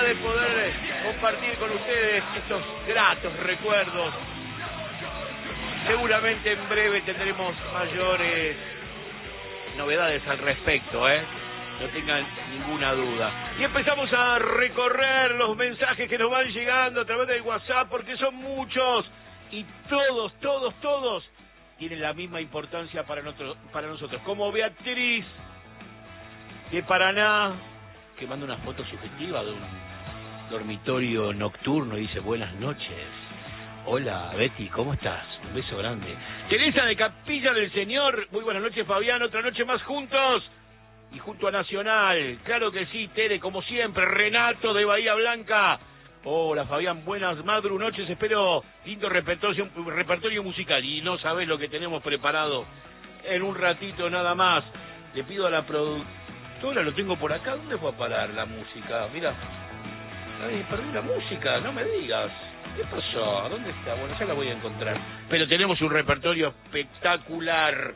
de poder compartir con ustedes estos gratos recuerdos. Seguramente en breve tendremos mayores novedades al respecto, no tengan ninguna duda. Y empezamos a recorrer los mensajes que nos van llegando a través del WhatsApp, porque son muchos y todos tienen la misma importancia para nosotros. Como Beatriz de Paraná, que manda una foto sugestiva de un dormitorio nocturno y dice: buenas noches. Hola Betty, ¿cómo estás? Un beso grande. Teresa de Capilla del Señor, muy buenas noches Fabián, otra noche más juntos y junto a Nacional. Claro que sí, Tere, como siempre. Renato de Bahía Blanca. Hola Fabián, buenas noches, espero lindo repertorio musical. Y no sabés lo que tenemos preparado en un ratito nada más. Le pido a la productora, lo tengo por acá, ¿dónde fue a parar la música? Mira, ay, perdí la música, no me digas. ¿Qué pasó? ¿Dónde está? Bueno, ya la voy a encontrar. Pero tenemos un repertorio espectacular,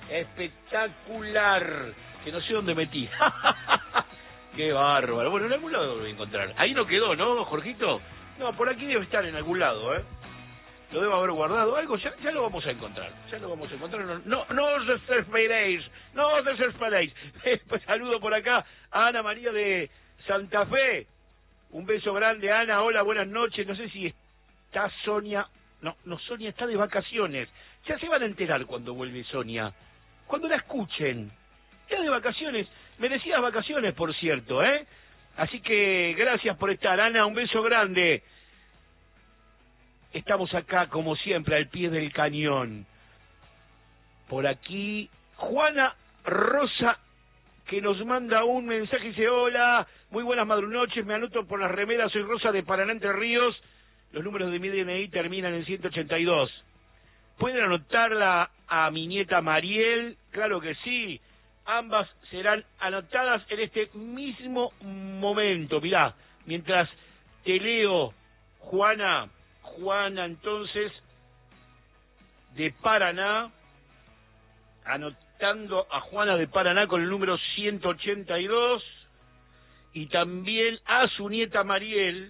que no sé dónde metí. Qué bárbaro. Bueno, en algún lado lo voy a encontrar. Ahí no quedó, ¿no, Jorgito? No, por aquí debe estar en algún lado, Lo debo haber guardado. Algo ya lo vamos a encontrar. No os desesperéis. Pues saludo por acá a Ana María de Santa Fe. Un beso grande, Ana. Hola, buenas noches. No sé si está Sonia. No, Sonia está de vacaciones. Ya se van a enterar cuando vuelve Sonia. Cuando la escuchen. Está de vacaciones. Merecidas vacaciones, por cierto, Así que gracias por estar, Ana. Un beso grande. Estamos acá, como siempre, al pie del cañón. Por aquí, Juana Rosa, que nos manda un mensaje y dice: hola, muy buenas madrunoches, me anoto por las remeras, soy Rosa de Paraná, Entre Ríos, los números de mi DNI terminan en 182. ¿Pueden anotarla a mi nieta Mariel? Claro que sí, ambas serán anotadas en este mismo momento. Mirá, mientras te leo, Juana entonces, de Paraná, anotando a Juana de Paraná con el número 182, y también a su nieta Mariel,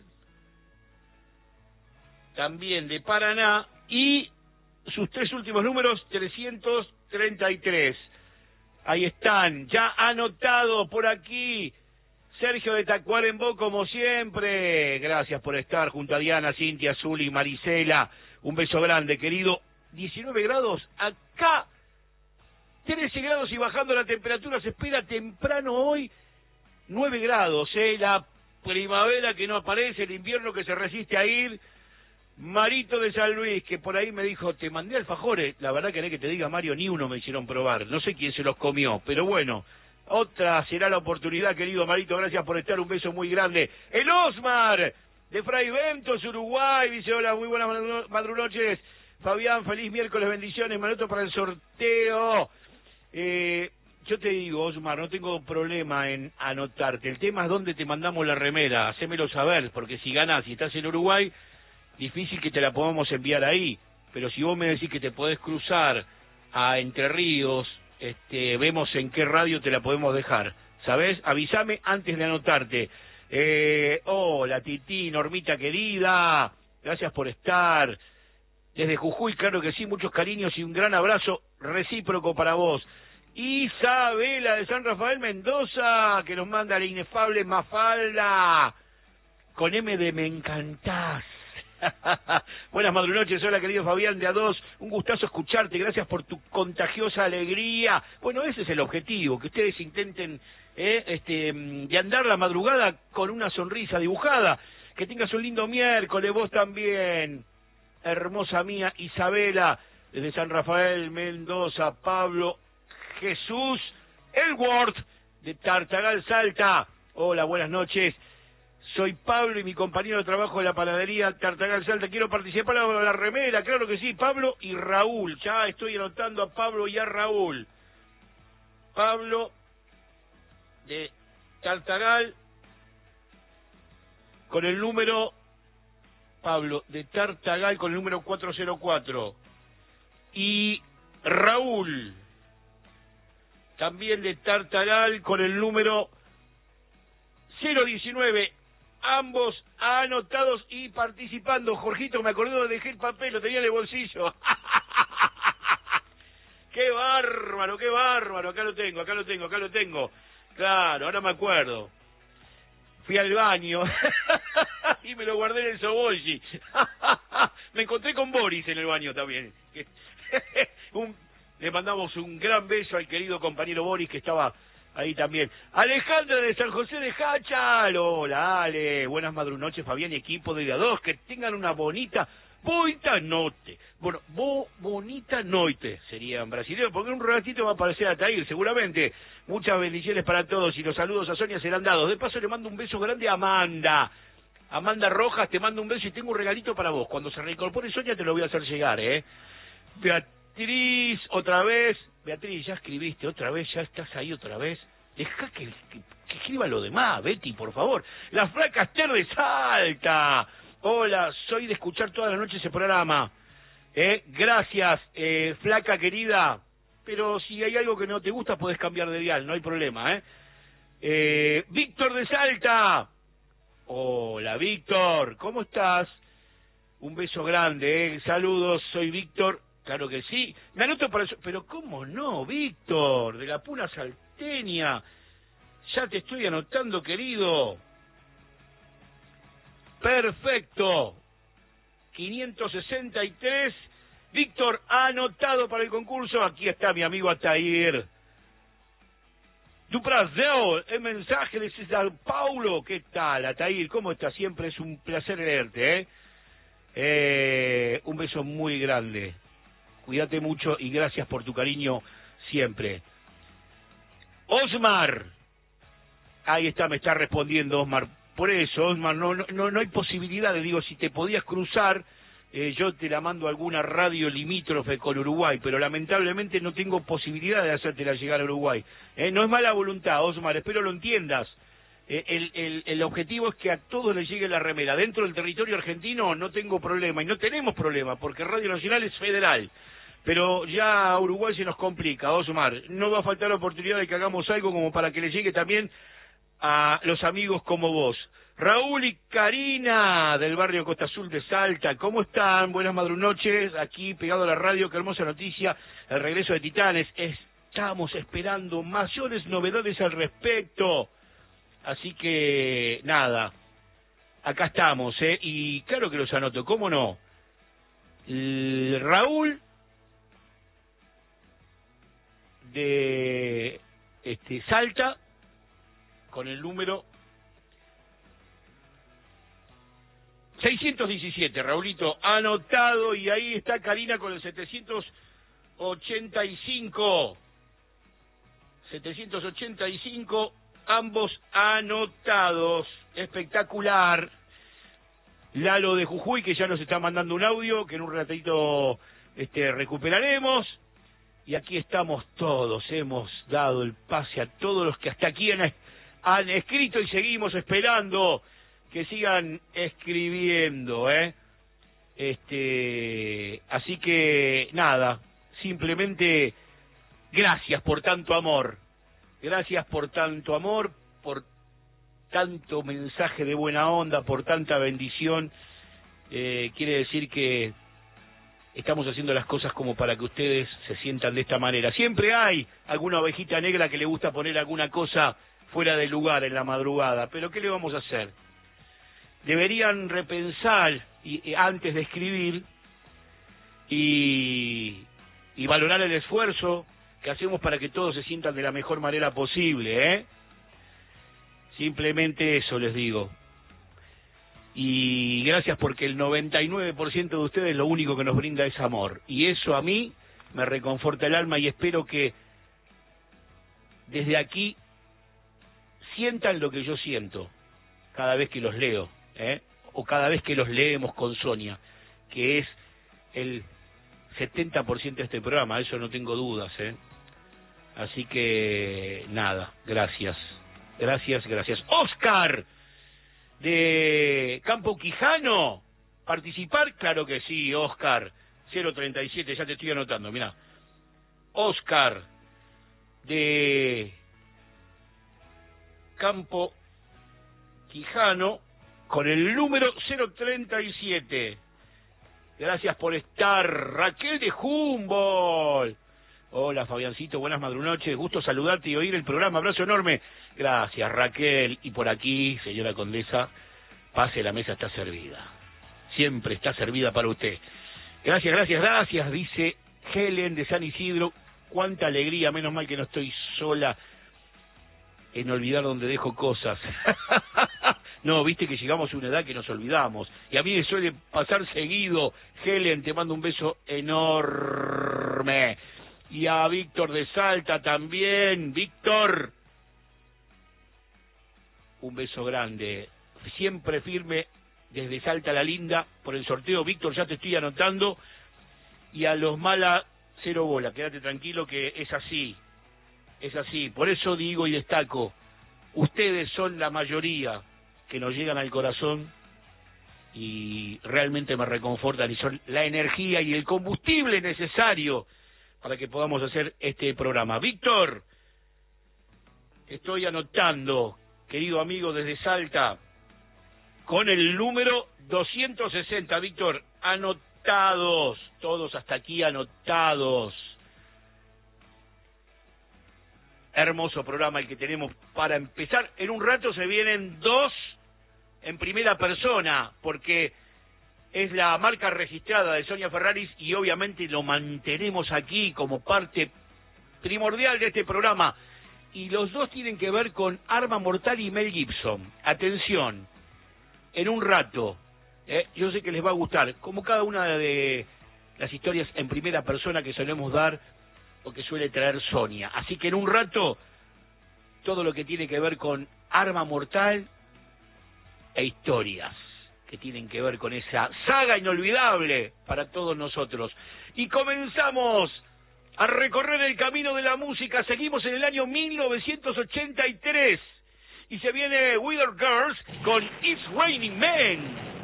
también de Paraná, y sus tres últimos números, 333. Ahí están, ya anotado por aquí. Sergio de Tacuarembó, como siempre. Gracias por estar junto a Diana, Cintia, Zuli, Marisela. Un beso grande, querido. 19 grados acá. 13 grados y bajando la temperatura, se espera temprano hoy 9 grados, la primavera que no aparece, el invierno que se resiste a ir. Marito de San Luis, que por ahí me dijo: te mandé alfajores. La verdad que te diga, Mario, ni uno me hicieron probar, no sé quién se los comió, pero bueno, otra será la oportunidad, querido Marito, gracias por estar, un beso muy grande. El Osmar, de Fray Ventos, Uruguay, dice: hola, muy buenas madrunoches, Fabián, feliz miércoles, bendiciones, me anoto para el sorteo. Yo te digo, Osmar, no tengo problema en anotarte. El tema es dónde te mandamos la remera. Hacémelo saber, porque si ganás y estás en Uruguay, difícil que te la podamos enviar ahí. Pero si vos me decís que te podés cruzar a Entre Ríos, vemos en qué radio te la podemos dejar. ¿Sabés? Avísame antes de anotarte. Hola, Tití, Normita querida. Gracias por estar. Desde Jujuy, claro que sí, muchos cariños y un gran abrazo recíproco para vos. Isabela de San Rafael Mendoza, que nos manda la inefable Mafalda, con M de me encantás. Buenas madrunoches, hola querido Fabián de A2, un gustazo escucharte, gracias por tu contagiosa alegría. Bueno, ese es el objetivo, que ustedes intenten de andar la madrugada con una sonrisa dibujada. Que tengas un lindo miércoles, vos también, hermosa mía Isabela, desde San Rafael Mendoza. Pablo Jesús Elworth, de Tartagal, Salta. Hola, buenas noches. Soy Pablo y mi compañero de trabajo de la panadería Tartagal, Salta. Quiero participar de la remera, claro que sí. Pablo y Raúl. Ya estoy anotando a Pablo y a Raúl. Pablo de Tartagal con el número... Pablo de Tartagal con el número 404. Y Raúl, también de Tartagal, con el número 019. ambos anotados y participando. Jorgito, me acordé de dejé el papel, lo tenía en el bolsillo. ¡Qué bárbaro, qué bárbaro! Acá lo tengo. Claro, ahora me acuerdo. Fui al baño y me lo guardé en el sobolli. Me encontré con Boris en el baño también. Le mandamos un gran beso al querido compañero Boris que estaba ahí también. Alejandra de San José de Hachal. Hola, Ale. Buenas madrunoches, Fabián y equipo de Día 2. Que tengan una bonita noche. Bueno, bonita noche sería en brasileño, porque un ratito va a aparecer Atair, seguramente. Muchas bendiciones para todos y los saludos a Sonia serán dados. De paso le mando un beso grande a Amanda. Amanda Rojas, te mando un beso y tengo un regalito para vos. Cuando se reincorpore Sonia te lo voy a hacer llegar, Beatriz, otra vez. Beatriz, ya escribiste otra vez, ya estás ahí otra vez. Deja que escriba lo demás, Betty, por favor. La flaca Esther de Salta. Hola, soy de escuchar toda la noche ese programa. Gracias, flaca querida. Pero si hay algo que no te gusta, podés cambiar de dial, no hay problema, Víctor de Salta. Hola, Víctor, ¿cómo estás? Un beso grande, Saludos, soy Víctor. Claro que sí. Me anoto para eso. Pero ¿cómo no, Víctor? De la Puna Salteña. Ya te estoy anotando, querido. Perfecto. 563. Víctor, anotado para el concurso. Aquí está mi amigo Atair. Du Brasil, el mensaje de César Paulo. ¿Qué tal, Atair? ¿Cómo estás? Siempre es un placer leerte, un beso muy grande. Cuídate mucho y gracias por tu cariño siempre. Osmar. Ahí está, me está respondiendo Osmar. Por eso, Osmar, no hay posibilidad de, digo, si te podías cruzar, yo te la mando a alguna radio limítrofe con Uruguay, pero lamentablemente no tengo posibilidad de hacértela llegar a Uruguay. No es mala voluntad, Osmar, espero lo entiendas. El objetivo es que a todos les llegue la remera. Dentro del territorio argentino no tengo problema, y no tenemos problema, porque Radio Nacional es federal. Pero ya a Uruguay se nos complica, Osmar. No va a faltar la oportunidad de que hagamos algo como para que le llegue también a los amigos como vos. Raúl y Karina, del barrio Costa Azul de Salta, ¿cómo están? Buenas madrunoches, aquí pegado a la radio, qué hermosa noticia, el regreso de Titanes. Estamos esperando mayores novedades al respecto. Así que, nada, acá estamos, y claro que los anoto, ¿cómo no? Raúl de Salta, con el número 617, Raulito, anotado, y ahí está Karina con el 785. 785, ambos anotados. Espectacular. Lalo de Jujuy, que ya nos está mandando un audio, que en un ratito recuperaremos. Y aquí estamos todos, hemos dado el pase a todos los que hasta aquí han escrito y seguimos esperando que sigan escribiendo, así que nada, simplemente gracias por tanto amor, por tanto mensaje de buena onda, por tanta bendición. Quiere decir que estamos haciendo las cosas como para que ustedes se sientan de esta manera. Siempre hay alguna ovejita negra que le gusta poner alguna cosa fuera de lugar en la madrugada, pero ¿qué le vamos a hacer? Deberían repensar antes de escribir y valorar el esfuerzo que hacemos para que todos se sientan de la mejor manera posible, Simplemente eso les digo. Y gracias porque el 99% de ustedes lo único que nos brinda es amor. Y eso a mí me reconforta el alma y espero que desde aquí sientan lo que yo siento cada vez que los leo, o cada vez que los leemos con Sonia, que es el 70% de este programa, eso no tengo dudas, Así que nada, gracias. Oscar de Campo Quijano, ¿participar? Claro que sí, Oscar, 037, ya te estoy anotando, mirá. Oscar de Campo Quijano, con el número 037. Gracias por estar, Raquel de Humboldt. Hola, Fabiancito, buenas madrunoches, gusto saludarte y oír el programa, abrazo enorme. Gracias, Raquel. Y por aquí, señora condesa, pase, la mesa está servida. Siempre está servida para usted. Gracias, gracias, gracias, dice Helen de San Isidro. Cuánta alegría, menos mal que no estoy sola en olvidar donde dejo cosas. No, viste que llegamos a una edad que nos olvidamos. Y a mí me suele pasar seguido. Helen, te mando un beso enorme. Y a Víctor de Salta también. Víctor, un beso grande. Siempre firme desde Salta la Linda por el sorteo. Víctor, ya te estoy anotando. Y a los Mala, 0 bola. Quédate tranquilo que es así. Es así. Por eso digo y destaco, ustedes son la mayoría que nos llegan al corazón y realmente me reconfortan y son la energía y el combustible necesario para que podamos hacer este programa. Víctor, estoy anotando, querido amigo desde Salta, con el número 260. Víctor, anotados, todos hasta aquí anotados. Hermoso programa el que tenemos para empezar. En un rato se vienen 2 en primera persona, porque es la marca registrada de Sonia Ferraris y obviamente lo mantenemos aquí como parte primordial de este programa. Y los 2 tienen que ver con Arma Mortal y Mel Gibson. Atención, en un rato, yo sé que les va a gustar, como cada una de las historias en primera persona que solemos dar o que suele traer Sonia. Así que en un rato, todo lo que tiene que ver con Arma Mortal e historias que tienen que ver con esa saga inolvidable para todos nosotros. Y comenzamos a recorrer el camino de la música. Seguimos en el año 1983 y se viene Wither Girls con It's Raining Men.